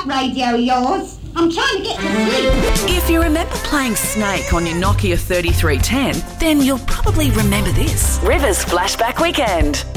radio of yours. I'm trying to get to sleep. If you remember playing Snake on your Nokia 3310, then you'll probably remember this. Rivers Flashback Weekend.